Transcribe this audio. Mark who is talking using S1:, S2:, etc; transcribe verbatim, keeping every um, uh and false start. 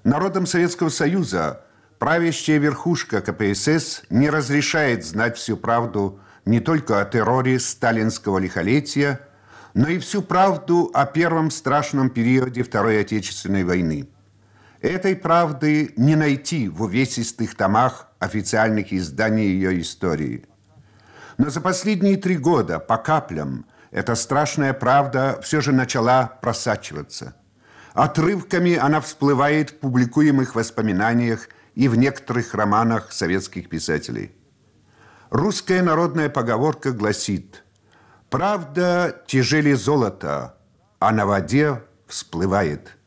S1: Народам Советского Союза правящая верхушка ка пэ эс эс не разрешает знать всю правду не только о терроре сталинского лихолетия, но и всю правду о первом страшном периоде Второй Отечественной войны. Этой правды не найти в увесистых томах официальных изданий ее истории. Но за последние три года по каплям эта страшная правда все же начала просачиваться. Отрывками она всплывает в публикуемых воспоминаниях и в некоторых романах советских писателей. Русская народная поговорка гласит: «Правда тяжелее золота, а на воде всплывает».